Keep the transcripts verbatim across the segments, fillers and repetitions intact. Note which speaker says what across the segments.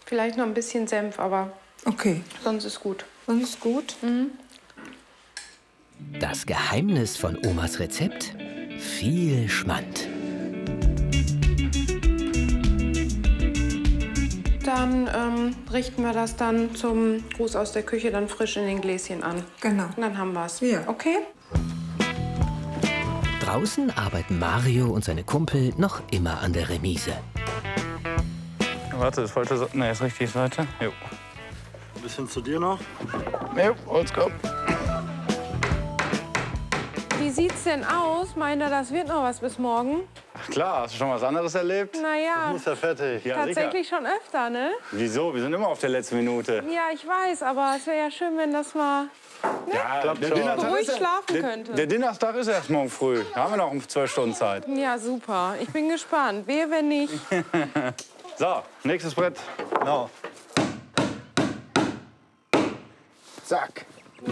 Speaker 1: Vielleicht noch ein bisschen Senf, aber
Speaker 2: okay.
Speaker 1: Sonst ist gut.
Speaker 2: Sonst ist gut?
Speaker 1: Mhm.
Speaker 3: Das Geheimnis von Omas Rezept? Viel Schmand.
Speaker 1: Dann ähm, richten wir das dann zum Gruß aus der Küche dann frisch in den Gläschen an.
Speaker 2: Genau.
Speaker 1: Und dann haben wir es.
Speaker 2: Ja.
Speaker 1: Okay?
Speaker 3: Draußen arbeiten Mario und seine Kumpel noch immer an der Remise.
Speaker 4: Warte, das falsche Seite. Ne, ist richtig Seite. Jo.
Speaker 5: Ein bisschen zu dir noch.
Speaker 4: Jo, let's go.
Speaker 1: Wie sieht's denn aus? Meint ihr, das wird noch was bis morgen?
Speaker 4: Ach klar, hast du schon was anderes erlebt?
Speaker 1: Naja,
Speaker 5: Ist ja fertig.
Speaker 4: Ja,
Speaker 1: tatsächlich schon öfter, ne?
Speaker 4: Wieso? Wir sind immer auf der letzten Minute.
Speaker 1: Ja, ich weiß, aber es wäre ja schön, wenn das mal
Speaker 4: Ja,
Speaker 5: Klappt
Speaker 4: der
Speaker 5: schon.
Speaker 4: Dinnertag
Speaker 1: ruhig
Speaker 4: ist-
Speaker 1: schlafen
Speaker 4: der,
Speaker 1: könnte.
Speaker 4: Der Dinnerstag ist erst morgen früh. Da haben wir noch zwölf Stunden Zeit.
Speaker 1: Ja, super. Ich bin gespannt. Wehe, wenn nicht.
Speaker 4: So, nächstes Brett.
Speaker 5: Genau.
Speaker 4: Zack.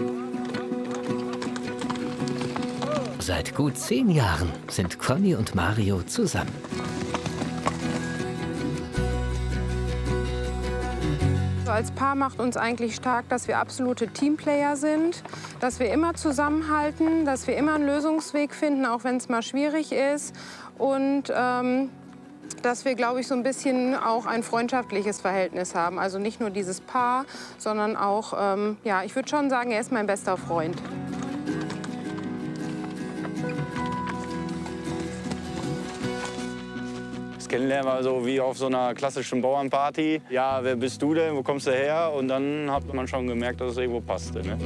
Speaker 3: Seit gut zehn Jahren sind Conny und Mario zusammen.
Speaker 1: So, als Paar macht uns eigentlich stark, dass wir absolute Teamplayer sind, dass wir immer zusammenhalten, dass wir immer einen Lösungsweg finden, auch wenn es mal schwierig ist. Und ähm, dass wir, glaube ich, so ein bisschen auch ein freundschaftliches Verhältnis haben. Also nicht nur dieses Paar, sondern auch, ähm, ja, ich würde schon sagen, er ist mein bester Freund.
Speaker 4: Das Kennenlernen war so wie auf so einer klassischen Bauernparty. Ja, wer bist du denn? Wo kommst du her? Und dann hat man schon gemerkt, dass es irgendwo passte. Ne?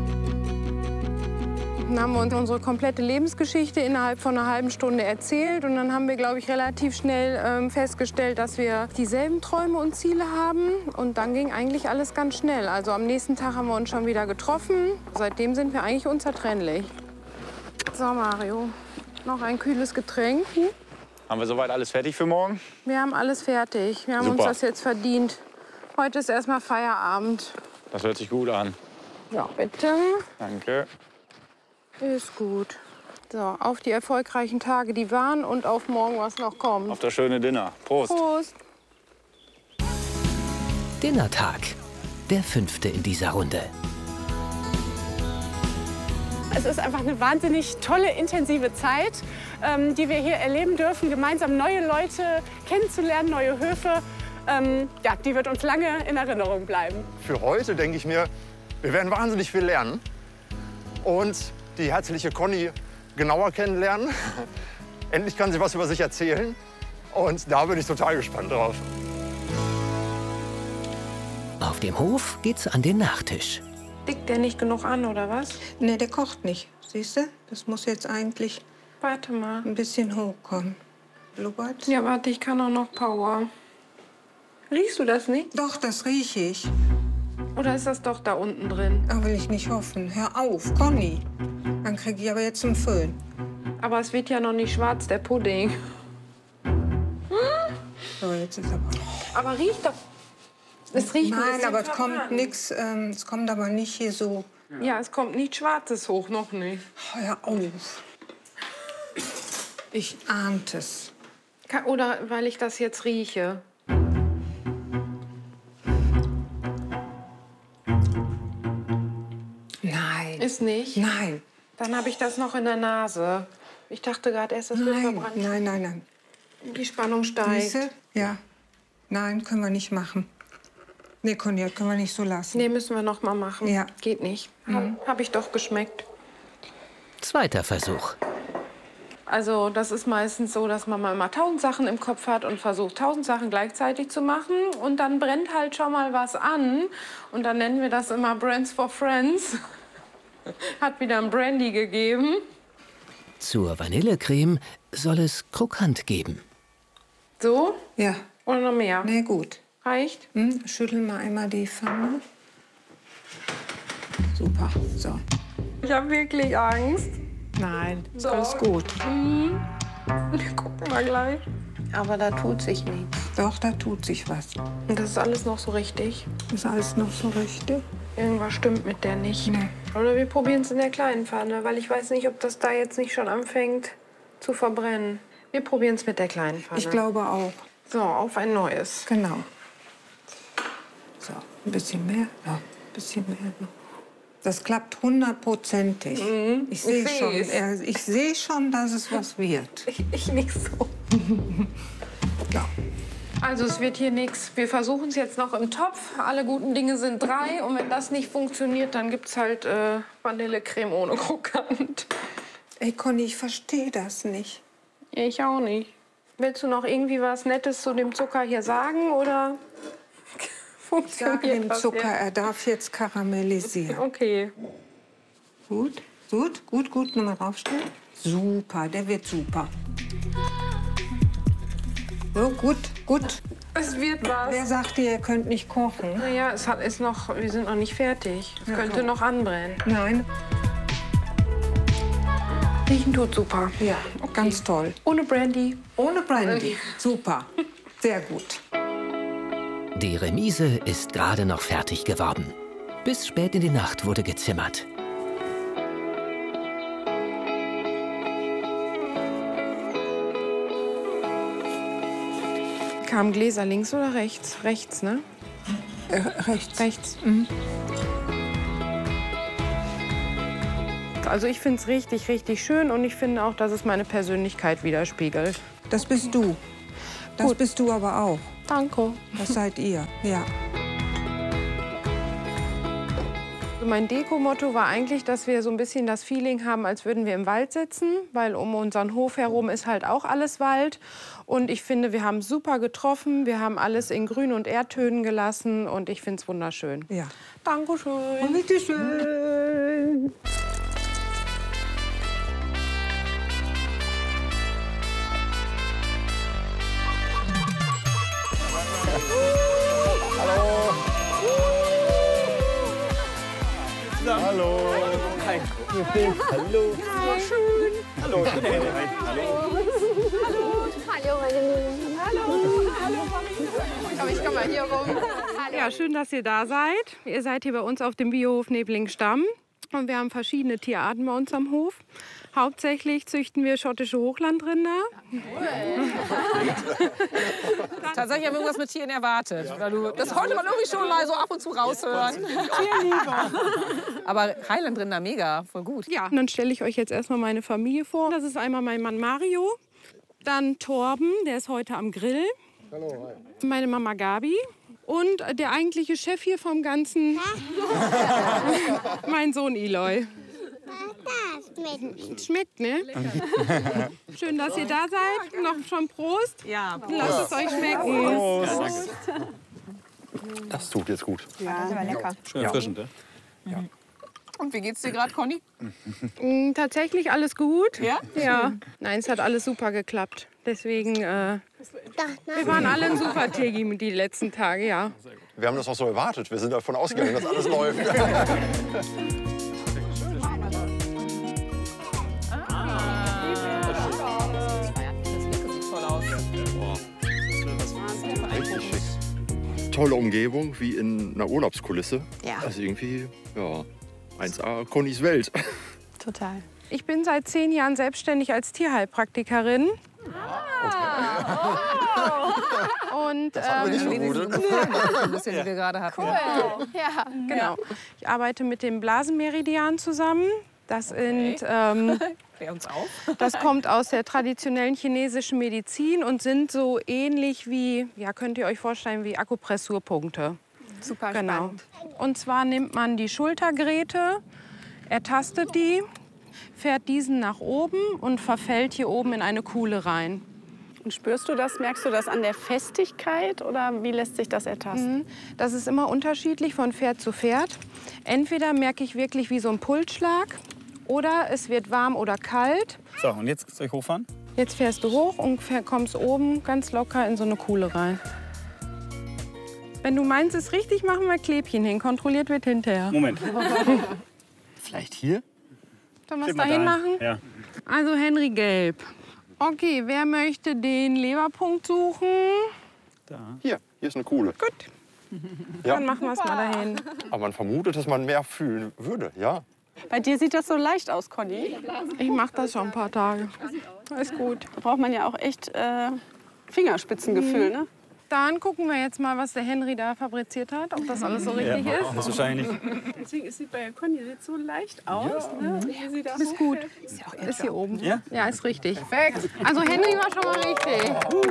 Speaker 1: Dann haben wir uns unsere komplette Lebensgeschichte innerhalb von einer halben Stunde erzählt. Und dann haben wir, glaube ich, relativ schnell ähm, festgestellt, dass wir dieselben Träume und Ziele haben. Und dann ging eigentlich alles ganz schnell. Also am nächsten Tag haben wir uns schon wieder getroffen. Seitdem sind wir eigentlich unzertrennlich. So, Mario, noch ein kühles Getränk.
Speaker 4: Haben wir soweit alles fertig für morgen?
Speaker 1: Wir haben alles fertig. Wir haben
Speaker 4: Super.
Speaker 1: uns das jetzt verdient. Heute ist erstmal Feierabend.
Speaker 4: Das hört sich gut an.
Speaker 1: Ja, bitte.
Speaker 4: Danke.
Speaker 1: Ist gut. So, auf die erfolgreichen Tage, die waren und auf morgen, was noch kommt.
Speaker 4: Auf das schöne Dinner. Prost.
Speaker 1: Prost.
Speaker 3: Dinnertag. Der fünfte in dieser Runde.
Speaker 6: Es ist einfach eine wahnsinnig tolle, intensive Zeit, ähm, die wir hier erleben dürfen, gemeinsam neue Leute kennenzulernen, neue Höfe. Ähm, ja, die wird uns lange in Erinnerung bleiben.
Speaker 7: Für heute denke ich mir, wir werden wahnsinnig viel lernen und die herzliche Conny genauer kennenlernen. Endlich kann sie was über sich erzählen und da bin ich total gespannt drauf.
Speaker 3: Auf dem Hof geht's an den Nachtisch.
Speaker 1: Dickt der nicht genug an, oder was?
Speaker 2: Nee, der kocht nicht. Siehst du? Das muss jetzt eigentlich
Speaker 1: Warte mal.
Speaker 2: ein bisschen hochkommen. Blubbert?
Speaker 1: Ja, warte, ich kann auch noch Power. Riechst du das nicht?
Speaker 2: Doch, das rieche ich.
Speaker 1: Oder ist das doch da unten drin?
Speaker 2: Aber will ich nicht hoffen. Hör auf, Conny. Dann kriege ich aber jetzt einen Föhn.
Speaker 1: Aber es wird ja noch nicht schwarz, der Pudding.
Speaker 2: So, jetzt ist aber...
Speaker 1: Aber riecht doch. Es riecht ein
Speaker 2: Nein,
Speaker 1: bisschen
Speaker 2: aber es kommt
Speaker 1: verbrannt.
Speaker 2: nichts. Ähm, es kommt aber nicht hier so...
Speaker 1: Ja, es kommt nicht Schwarzes hoch, noch nicht.
Speaker 2: Hör auf. Ich ahnte es.
Speaker 1: Ka- Oder weil ich das jetzt rieche.
Speaker 2: Nein.
Speaker 1: Ist nicht?
Speaker 2: Nein.
Speaker 1: Dann habe ich das noch in der Nase. Ich dachte gerade erst, das wird
Speaker 2: Nein,
Speaker 1: verbrannt.
Speaker 2: nein, nein, nein.
Speaker 1: Die Spannung steigt.
Speaker 2: Siehste? Ja. Nein, können wir nicht machen. Nee, Conny, das können wir nicht so lassen.
Speaker 1: Nee, müssen wir noch mal machen.
Speaker 2: Ja.
Speaker 1: Geht nicht. Habe hab ich doch geschmeckt.
Speaker 3: Zweiter Versuch.
Speaker 1: Also das ist meistens so, dass man mal immer tausend Sachen im Kopf hat und versucht, tausend Sachen gleichzeitig zu machen. Und dann brennt halt schon mal was an. Und dann nennen wir das immer Brands for Friends. Hat wieder ein Brandy gegeben.
Speaker 3: Zur Vanillecreme soll es krokant geben.
Speaker 1: So?
Speaker 2: Ja.
Speaker 1: Oder noch mehr?
Speaker 2: Nee, gut.
Speaker 1: Reicht?
Speaker 2: Hm, schüttel mal einmal die Pfanne. Super. So.
Speaker 1: Ich habe wirklich Angst.
Speaker 2: Nein, ist
Speaker 1: Doch.
Speaker 2: alles gut.
Speaker 1: Mhm. Wir gucken mal gleich. Aber da tut sich nichts.
Speaker 2: Doch, da tut sich was.
Speaker 1: Und das ist alles noch so richtig.
Speaker 2: Ist alles noch so richtig?
Speaker 1: Irgendwas stimmt mit der nicht.
Speaker 2: Nee.
Speaker 1: Oder wir probieren es in der kleinen Pfanne, weil ich weiß nicht, ob das da jetzt nicht schon anfängt zu verbrennen. Wir probieren es mit der kleinen Pfanne.
Speaker 2: Ich glaube auch.
Speaker 1: So, auf ein neues.
Speaker 2: Genau. Ein bisschen mehr noch. Ein bisschen mehr noch. Das klappt hundertprozentig.
Speaker 1: Mhm.
Speaker 2: Ich sehe
Speaker 1: Ich
Speaker 2: schon,
Speaker 1: seh's.
Speaker 2: er- ich sehe schon, dass es was wird.
Speaker 1: Ich, ich nicht so.
Speaker 2: Ja.
Speaker 1: Also es wird hier nichts. Wir versuchen es jetzt noch im Topf. Alle guten Dinge sind drei. Und wenn das nicht funktioniert, dann gibt es halt äh, Vanillecreme ohne Krokant.
Speaker 2: Ey, Conny, ich verstehe das nicht.
Speaker 1: Ich auch nicht. Willst du noch irgendwie was Nettes zu dem Zucker hier sagen, oder
Speaker 2: Sag
Speaker 1: funktioniert
Speaker 2: dem
Speaker 1: das
Speaker 2: Zucker,
Speaker 1: jetzt?
Speaker 2: er darf jetzt karamellisieren.
Speaker 1: Okay.
Speaker 2: Gut, gut, gut, gut. Nochmal draufstellen. Super, der wird super. So, gut, gut.
Speaker 1: Es wird was.
Speaker 2: Wer sagt dir, ihr könnt nicht kochen?
Speaker 1: Naja, es hat, ist noch, wir sind noch nicht fertig. Es könnte noch anbrennen.
Speaker 2: Nein.
Speaker 1: Riechen tut super.
Speaker 2: Ja, ganz toll.
Speaker 1: Ohne Brandy.
Speaker 2: Ohne Brandy. Super. Sehr gut.
Speaker 3: Die Remise ist gerade noch fertig geworden. Bis spät in die Nacht wurde gezimmert.
Speaker 1: Kamen Gläser links oder rechts? Rechts, ne?
Speaker 2: Äh, rechts.
Speaker 1: Rechts. Also ich finde es richtig, richtig schön und ich finde auch, dass es meine Persönlichkeit widerspiegelt.
Speaker 2: Das bist du. Das
Speaker 1: Gut.
Speaker 2: bist du aber auch.
Speaker 1: Danke.
Speaker 2: Das seid ihr. Ja.
Speaker 1: Also mein Deko-Motto war eigentlich, dass wir so ein bisschen das Feeling haben, als würden wir im Wald sitzen, weil um unseren Hof herum ist halt auch alles Wald. Und ich finde, wir haben super getroffen, wir haben alles in Grün- und Erdtönen gelassen und ich finde es wunderschön.
Speaker 2: Ja.
Speaker 1: Dankeschön.
Speaker 2: Bitte schön.
Speaker 5: Hallo. Hi. Hallo.
Speaker 6: Ja, schön.
Speaker 5: Hallo. Hi. Hallo.
Speaker 8: Hallo, meine Lieben. Hallo. Hallo,
Speaker 1: Aber ich komme mal hier rum. Ja, schön, dass ihr da seid. Ihr seid hier bei uns auf dem Biohof Neblingstamm. Und wir haben verschiedene Tierarten bei uns am Hof. Hauptsächlich züchten wir schottische Hochlandrinder.
Speaker 9: Tatsächlich haben wir irgendwas mit Tieren erwartet. Weil du, das konnte man irgendwie schon mal so ab und zu raushören. Tierliebe. Aber Highlandrinder, mega, voll gut.
Speaker 1: Ja, und dann stelle ich euch jetzt erstmal meine Familie vor. Das ist einmal mein Mann Mario, dann Torben, der ist heute am Grill. Hallo, hi. Meine Mama Gabi und der eigentliche Chef hier vom Ganzen, mein Sohn Eloy.
Speaker 8: Das schmeckt.
Speaker 1: Schmeckt, ne? Schön, dass ihr da seid. Noch schon Prost.
Speaker 9: Ja.
Speaker 1: Lasst es euch schmecken.
Speaker 5: Prost. Das tut jetzt gut.
Speaker 9: Ja, das war lecker.
Speaker 5: Schön erfrischend, ne?
Speaker 9: Ja. Und wie geht's dir gerade, Conny?
Speaker 1: Mm, Tatsächlich alles gut.
Speaker 9: Ja?
Speaker 1: Ja. Nein, es hat alles super geklappt. Deswegen, äh, wir waren alle ein super Team die letzten Tage, ja.
Speaker 7: Wir haben das auch so erwartet. Wir sind davon ausgegangen, dass alles läuft. Richtig schick. Tolle Umgebung, wie in einer Urlaubskulisse.
Speaker 8: Ja.
Speaker 7: Also irgendwie, ja, eins A, Connys Welt.
Speaker 8: Total.
Speaker 1: Ich bin seit zehn Jahren selbstständig als Tierheilpraktikerin. Und
Speaker 7: Das haben wir nicht
Speaker 1: ähm,
Speaker 7: vermutet.
Speaker 9: Ein bisschen, die wir gerade hatten.
Speaker 8: Ja.
Speaker 1: genau. Ich arbeite mit dem Blasenmeridian zusammen. Das sind, ähm,
Speaker 9: Klär uns auf.
Speaker 1: das kommt aus der traditionellen chinesischen Medizin und sind so ähnlich wie, ja, könnt ihr euch vorstellen, wie Akupressurpunkte.
Speaker 8: Super
Speaker 1: Genau.
Speaker 8: spannend.
Speaker 1: Und zwar nimmt man die Schultergräte, ertastet die, fährt diesen nach oben und verfällt hier oben in eine Kuhle rein.
Speaker 6: Und spürst du das, merkst du das an der Festigkeit oder wie lässt sich das ertasten?
Speaker 1: Das ist immer unterschiedlich von Pferd zu Pferd. Entweder merke ich wirklich wie so ein Pulsschlag oder es wird warm oder kalt.
Speaker 5: So, und jetzt soll ich hochfahren?
Speaker 1: Jetzt fährst du hoch und kommst oben ganz locker in so eine Kuhle rein. Wenn du meinst, es richtig, machen wir Klebchen hin. Kontrolliert wird hinterher.
Speaker 5: Moment. Vielleicht hier?
Speaker 1: Sollen wir es
Speaker 5: Steht mal
Speaker 1: dahin
Speaker 5: dahin.
Speaker 1: machen?
Speaker 5: Ja.
Speaker 1: Also Henry Gelb. Okay, wer möchte den Leberpunkt suchen?
Speaker 5: Da.
Speaker 7: Hier, hier ist eine Kuhle.
Speaker 1: Gut,
Speaker 7: Ja.
Speaker 1: dann machen wir es mal dahin.
Speaker 7: Aber man vermutet, dass man mehr fühlen würde, ja.
Speaker 6: Bei dir sieht das so leicht aus, Conny.
Speaker 1: Ich mache das schon ein paar Tage. Alles gut.
Speaker 6: Da braucht man ja auch echt äh, Fingerspitzengefühl, ne?
Speaker 1: Dann gucken wir jetzt mal, was der Henry da fabriziert hat, ob das alles so richtig
Speaker 10: ja,
Speaker 1: ist.
Speaker 10: Das ist wahrscheinlich nicht.
Speaker 6: Deswegen, es sieht bei Conny jetzt so leicht aus. Ja. Ne? Wie sie da
Speaker 1: Ist gut.
Speaker 6: Ist,
Speaker 1: ja ist hier oben.
Speaker 10: Ja?
Speaker 1: Ja, ist richtig. Perfekt. Also Henry war schon mal richtig.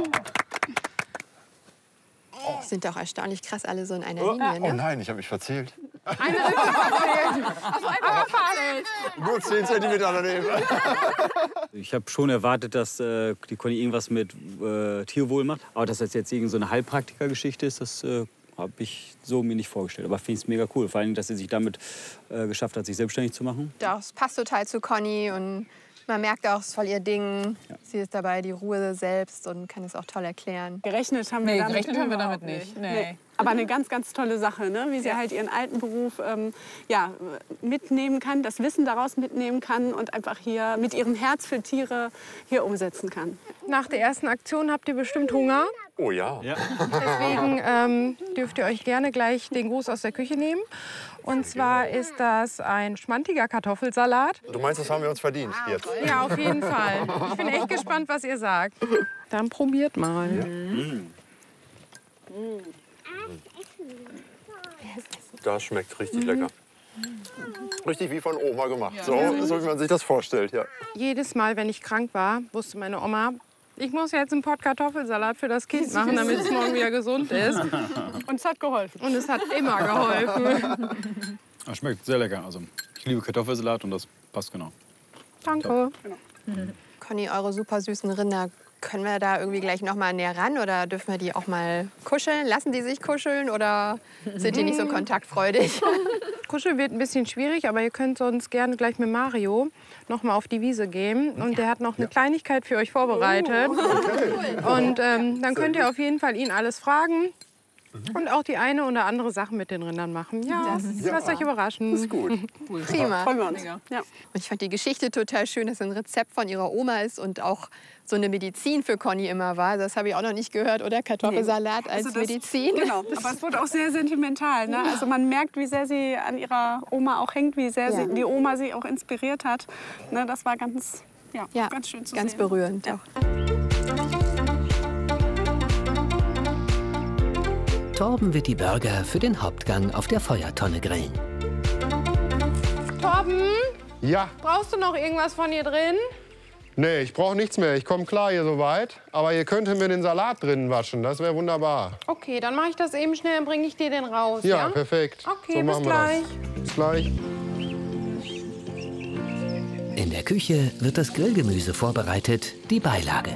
Speaker 8: Die sind doch erstaunlich krass alle so in einer
Speaker 7: Oh,
Speaker 8: Linie.
Speaker 7: oh
Speaker 8: Ne?
Speaker 7: nein, ich habe mich verzählt.
Speaker 1: Eine also einfach falsch.
Speaker 7: Nur zehn Zentimeter daneben.
Speaker 10: Ich habe schon erwartet, dass äh, die Conny irgendwas mit äh, Tierwohl macht. Aber dass das jetzt irgend so eine Heilpraktiker-Geschichte ist, das äh, habe ich so mir nicht vorgestellt. Aber finde ich es mega cool. Vor allem, dass sie sich damit äh, geschafft hat, sich selbstständig zu machen.
Speaker 8: Doch, es passt total zu Conny und man merkt auch, es ist voll ihr Ding.
Speaker 10: Ja.
Speaker 8: Sie ist dabei die Ruhe selbst und kann es auch toll erklären.
Speaker 6: Gerechnet haben wir
Speaker 9: Nee,
Speaker 6: damit,
Speaker 9: gerechnet haben wir
Speaker 6: überhaupt
Speaker 9: damit nicht. Nee.
Speaker 6: Nee. Aber eine ganz, ganz tolle Sache, ne? Wie sie halt ihren alten Beruf ähm, ja, mitnehmen kann, das Wissen daraus mitnehmen kann und einfach hier mit ihrem Herz für Tiere hier umsetzen kann.
Speaker 1: Nach der ersten Aktion habt ihr bestimmt Hunger.
Speaker 7: Oh ja.
Speaker 10: Ja.
Speaker 1: Deswegen ähm, dürft ihr euch gerne gleich den Gruß aus der Küche nehmen. Und zwar ist das ein schmantiger Kartoffelsalat.
Speaker 7: Du meinst, das haben wir uns verdient jetzt?
Speaker 1: Ja, auf jeden Fall. Ich bin echt gespannt, was ihr sagt. Dann probiert mal.
Speaker 7: Mm. Das schmeckt richtig
Speaker 1: Mhm.
Speaker 7: lecker. Richtig wie von Oma gemacht. So, so wie man sich das vorstellt, ja.
Speaker 1: Jedes Mal, wenn ich krank war, wusste meine Oma, ich muss jetzt einen Pott Kartoffelsalat für das Kind machen, damit es morgen wieder gesund ist.
Speaker 6: Und es hat geholfen.
Speaker 1: Und es hat immer geholfen.
Speaker 10: Das schmeckt sehr lecker. Also, ich liebe Kartoffelsalat und das passt genau.
Speaker 1: Danke.
Speaker 8: Conny, eure super süßen Rinder, können wir da irgendwie gleich noch mal näher ran oder dürfen wir die auch mal kuscheln? Lassen die sich kuscheln oder sind die nicht so kontaktfreudig?
Speaker 1: Kuscheln wird ein bisschen schwierig, aber ihr könnt sonst gerne gleich mit Mario noch mal auf die Wiese gehen. Und der hat noch eine Kleinigkeit für euch vorbereitet. Und ähm, dann könnt ihr auf jeden Fall ihn alles fragen. Und auch die eine oder andere Sache mit den Rindern machen. Ja, lasst euch überraschen.
Speaker 7: Ist gut.
Speaker 8: Prima.
Speaker 6: Freuen wir uns. Ja.
Speaker 8: Und ich fand die Geschichte total schön, dass es ein Rezept von ihrer Oma ist und auch so eine Medizin für Conny immer war. Das habe ich auch noch nicht gehört, oder? Kartoffelsalat als
Speaker 6: Also das-
Speaker 8: Medizin.
Speaker 6: Genau, aber es wurde auch sehr sentimental. Ne? Also man merkt, wie sehr sie an ihrer Oma auch hängt, wie sehr
Speaker 8: Ja.
Speaker 6: sie, die Oma sie auch inspiriert hat. Ne, das war ganz, ja,
Speaker 8: Ja,
Speaker 6: ganz schön zu
Speaker 8: ganz
Speaker 6: sehen.
Speaker 8: berührend.
Speaker 6: Ja.
Speaker 8: Auch.
Speaker 3: Torben wird die Burger für den Hauptgang auf der Feuertonne grillen.
Speaker 1: Torben,
Speaker 7: Ja,
Speaker 1: brauchst du noch irgendwas von hier drin?
Speaker 11: Nee, ich brauche nichts mehr. Ich komme klar hier soweit. Aber ihr könntet mir den Salat drinnen waschen. Das wäre wunderbar.
Speaker 1: Okay, dann mache ich das eben schnell und bringe ich dir den raus.
Speaker 11: Ja,
Speaker 1: Ja,
Speaker 11: perfekt.
Speaker 1: Okay,
Speaker 11: so
Speaker 1: bis
Speaker 11: machen wir
Speaker 1: gleich.
Speaker 11: Das. Bis gleich.
Speaker 3: In der Küche wird das Grillgemüse vorbereitet, die Beilage.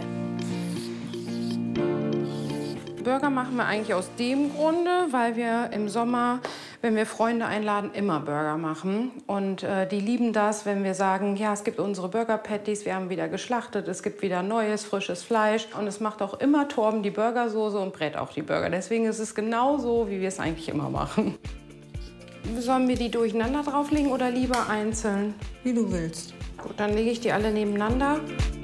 Speaker 1: Burger machen wir eigentlich aus dem Grunde, weil wir im Sommer, wenn wir Freunde einladen, immer Burger machen. Und äh, die lieben das, wenn wir sagen, ja, es gibt unsere Burger-Patties, wir haben wieder geschlachtet, es gibt wieder neues, frisches Fleisch. Und es macht auch immer Torben die Burgersoße und brät auch die Burger. Deswegen ist es genau so, wie wir es eigentlich immer machen. Sollen wir die durcheinander drauflegen oder lieber einzeln?
Speaker 2: Wie du willst.
Speaker 1: Gut, dann lege ich die alle nebeneinander.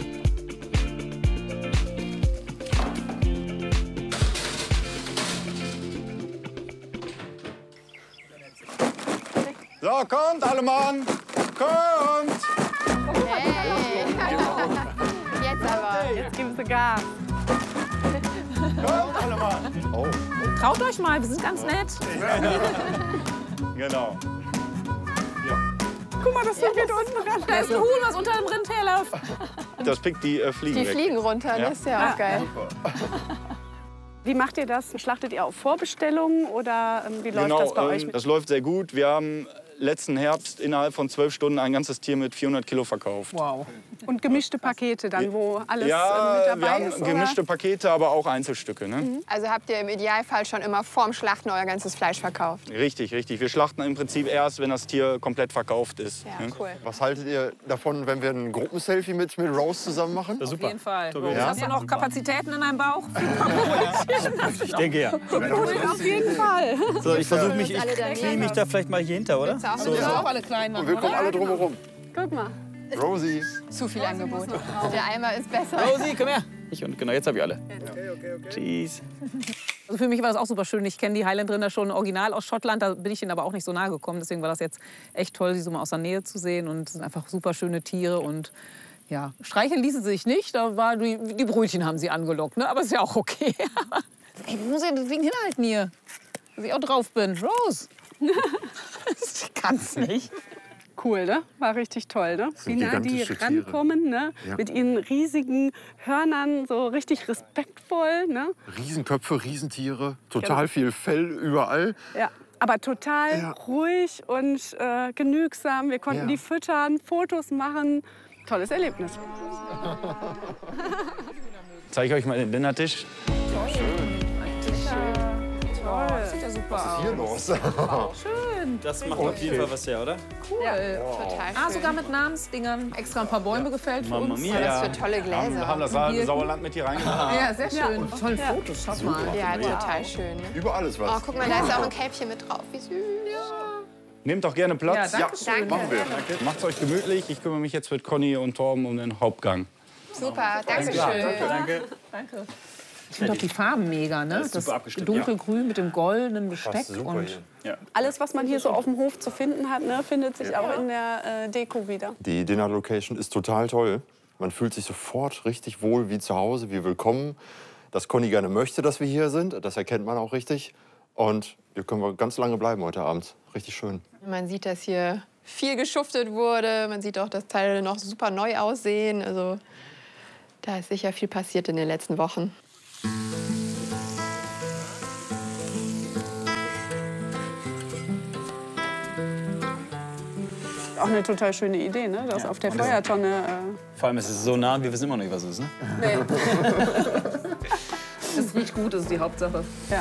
Speaker 7: So, kommt, alle Mann. Kommt.
Speaker 8: Hey. Jetzt aber.
Speaker 6: Jetzt geben sie Gas.
Speaker 7: Kommt, alle Mann. Oh.
Speaker 9: Traut euch mal, wir sind ganz nett.
Speaker 4: Genau.
Speaker 6: Guck mal, das Ding geht unten ran.
Speaker 9: Da ist ein Huhn, was unter dem Rind herläuft.
Speaker 4: Das pickt die äh, Fliegen
Speaker 8: Die
Speaker 4: weg.
Speaker 8: fliegen runter,
Speaker 4: Ja.
Speaker 8: das ist ja auch geil.
Speaker 6: Wie macht ihr das? Schlachtet ihr auf Vorbestellung oder ähm, wie läuft
Speaker 4: Genau,
Speaker 6: das bei euch?
Speaker 4: ähm, das läuft sehr gut. Wir haben letzten Herbst innerhalb von zwölf Stunden ein ganzes Tier mit vierhundert Kilo verkauft.
Speaker 9: Wow.
Speaker 6: Und gemischte Pakete dann, wo alles
Speaker 4: Ja,
Speaker 6: ähm, mit dabei
Speaker 4: wir haben
Speaker 6: ist? Oder?
Speaker 4: gemischte Pakete, aber auch Einzelstücke. Ne?
Speaker 8: Also habt ihr im Idealfall schon immer vorm Schlachten euer ganzes Fleisch verkauft?
Speaker 4: Richtig, richtig. Wir schlachten im Prinzip erst, wenn das Tier komplett verkauft ist.
Speaker 8: Ja,
Speaker 4: ne?
Speaker 8: cool.
Speaker 7: Was haltet ihr davon, wenn wir ein Gruppenselfie mit, mit Rose zusammen machen?
Speaker 10: Das ist
Speaker 9: Auf
Speaker 10: super.
Speaker 9: jeden Fall.
Speaker 10: Ja.
Speaker 9: Hast du noch Kapazitäten in deinem Bauch?
Speaker 10: Ich denke ja.
Speaker 6: Auf jeden Fall.
Speaker 10: So, ich versuche mich, ich
Speaker 8: alle daneben.
Speaker 10: knie mich da vielleicht mal hier hinter, oder?
Speaker 8: auch
Speaker 10: So,
Speaker 8: mit
Speaker 10: so.
Speaker 9: Auch alle kleinen.
Speaker 7: Und wir kommen alle drumherum.
Speaker 6: Guck mal.
Speaker 7: Rosie.
Speaker 8: Zu viel Angebot. Der Eimer ist besser.
Speaker 10: Rosi, komm her. Ich und genau, jetzt habe ich alle. Tschüss.
Speaker 9: Also für mich war das auch super schön. Ich kenne die Highland-Rinder schon original aus Schottland. Da bin ich ihnen aber auch nicht so nahe gekommen. Deswegen war das jetzt echt toll, sie so mal aus der Nähe zu sehen. Und es sind einfach super schöne Tiere. Und ja, streicheln ließen sie sich nicht. Da war die, die Brötchen haben sie angelockt. Ne? Aber ist ja auch okay. Ich muss ja deswegen hinhalten hier, dass ich auch drauf bin. Rose! Ich kann's nicht.
Speaker 6: Cool, ne? War richtig toll, ne? Wie nah die
Speaker 7: gigantische Tiere.
Speaker 6: rankommen, ne?
Speaker 7: Ja.
Speaker 6: Mit ihren riesigen Hörnern, so richtig respektvoll, ne?
Speaker 7: Riesenköpfe, Riesentiere, total viel Fell überall.
Speaker 6: Ja. Aber total
Speaker 7: Ja.
Speaker 6: ruhig und äh, genügsam. Wir konnten
Speaker 7: Ja.
Speaker 6: die füttern, Fotos machen. Tolles Erlebnis.
Speaker 4: Zeige ich euch mal den Dinnertisch.
Speaker 9: Toll. Das sieht ja super aus.
Speaker 7: Hier los.
Speaker 9: Schön.
Speaker 10: Das macht auf jeden Fall was her, oder?
Speaker 9: Cool.
Speaker 8: Total
Speaker 9: Ah,
Speaker 8: schön.
Speaker 9: sogar mit Namensdingern. Extra ein paar Bäume gefällt für
Speaker 10: Mamma
Speaker 9: uns.
Speaker 10: mia.
Speaker 8: Was
Speaker 4: Ja.
Speaker 8: für tolle
Speaker 4: Wir haben,
Speaker 8: Gläser.
Speaker 4: haben das halbe Sauerland mit hier reingebracht.
Speaker 9: Ja, sehr schön. Tolle Fotos, schaut mal.
Speaker 8: Ja, total schön. Ne?
Speaker 7: Überall ist
Speaker 8: Oh,
Speaker 7: was.
Speaker 8: guck mal, da ist auch ein Kälbchen mit drauf. Wie süß.
Speaker 4: Nehmt doch gerne Platz.
Speaker 9: Ja, danke schön.
Speaker 7: Machen wir.
Speaker 4: Macht's euch gemütlich. Ich kümmere mich jetzt mit Conny und Torben um den Hauptgang.
Speaker 8: Super, danke schön.
Speaker 10: Danke.
Speaker 9: Danke. Ich finde auch die Farben mega, ne?
Speaker 10: ist super abgestimmt,
Speaker 9: dunkelgrün mit dem goldenen Besteck.
Speaker 7: super
Speaker 9: Und
Speaker 7: hier.
Speaker 10: Ja.
Speaker 6: Alles, was man hier so auf dem Hof zu finden hat, ne, findet sich auch in der äh, Deko wieder.
Speaker 7: Die Dinner-Location ist total toll. Man fühlt sich sofort richtig wohl, wie zu Hause, wie willkommen. Dass Conny gerne möchte, dass wir hier sind, das erkennt man auch richtig. Und hier können wir ganz lange bleiben heute Abend. Richtig schön.
Speaker 8: Man sieht, dass hier viel geschuftet wurde. Man sieht auch, dass Teile noch super neu aussehen. Also da ist sicher viel passiert in den letzten Wochen.
Speaker 6: Auch eine total schöne Idee, ne? Das auf der Feuertonne. Äh
Speaker 10: Vor allem ist es so nah und wir wissen immer noch nicht, was es ist. Ne?
Speaker 6: nee.
Speaker 9: es riecht gut, das ist die Hauptsache.
Speaker 6: Ja.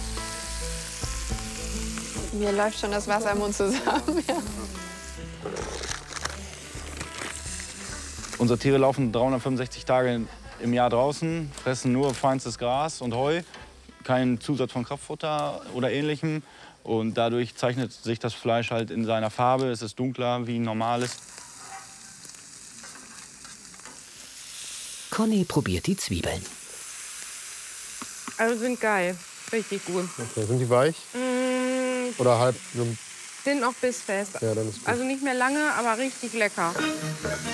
Speaker 8: Mir läuft schon das Wasser im Mund zusammen. Ja.
Speaker 4: Unsere Tiere laufen dreihundertfünfundsechzig Tage im Jahr draußen, fressen nur feinstes Gras und Heu, keinen Zusatz von Kraftfutter oder Ähnlichem. Und dadurch zeichnet sich das Fleisch halt in seiner Farbe. Es ist dunkler wie ein normales.
Speaker 3: Conny probiert die Zwiebeln.
Speaker 1: Also sind geil. Richtig gut.
Speaker 11: Okay, sind die weich?
Speaker 1: Mm,
Speaker 11: Oder halb? So,
Speaker 1: sind noch bissfest.
Speaker 11: ja, dann ist gut.
Speaker 1: Also nicht mehr lange, aber richtig lecker.